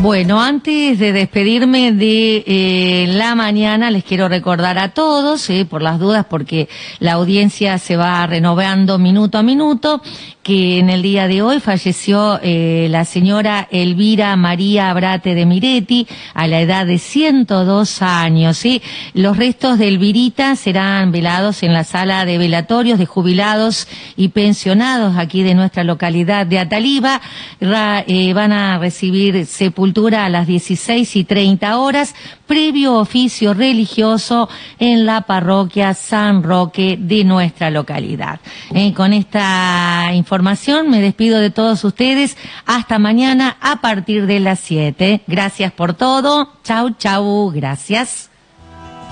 Bueno, antes de despedirme de la mañana, les quiero recordar a todos, por las dudas, porque la audiencia se va renovando minuto a minuto, que en el día de hoy falleció la señora Elvira María Abrate de Miretti a la edad de 102 años. ¿Sí? Los restos de Elvirita serán velados en la sala de velatorios de jubilados y pensionados aquí de nuestra localidad de Ataliba. Van a recibir sepultura a las 16:30, previo oficio religioso en la parroquia San Roque de nuestra localidad. Con esta información me despido de todos ustedes. Hasta mañana a partir de las 7. Gracias por todo. Chau, chau. Gracias.